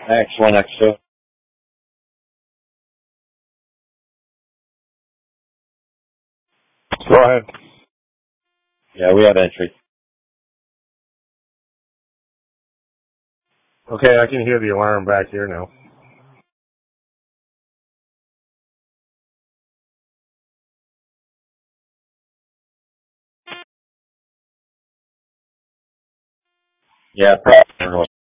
X1, X2. Go ahead. Yeah, we have entry. Okay, I can hear the alarm back here now. Yeah, probably.